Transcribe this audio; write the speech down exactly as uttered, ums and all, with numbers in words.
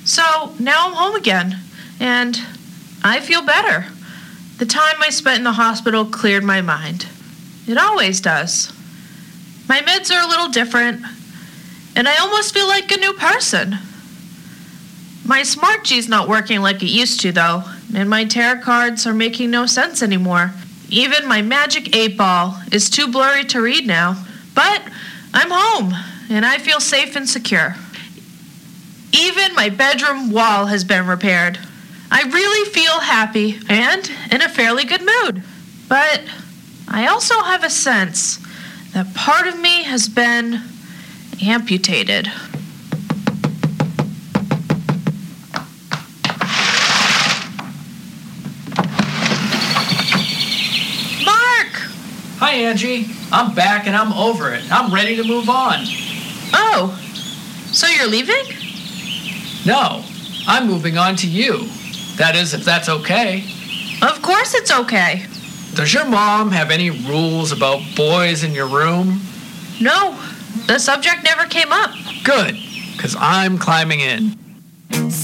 So now I'm home again, and I feel better. The time I spent in the hospital cleared my mind. It always does. My meds are a little different, and I almost feel like a new person. My Smart G's not working like it used to, though, and my tarot cards are making no sense anymore. Even my magic eight ball is too blurry to read now. But I'm home, and I feel safe and secure. Even my bedroom wall has been repaired. I really feel happy and in a fairly good mood. But I also have a sense that part of me has been amputated. Mark! Hi, Angie. I'm back and I'm over it. I'm ready to move on. Oh, so you're leaving? No, I'm moving on to you. That is, if that's okay. Of course it's okay. Does your mom have any rules about boys in your room? No, the subject never came up. Good, because I'm climbing in.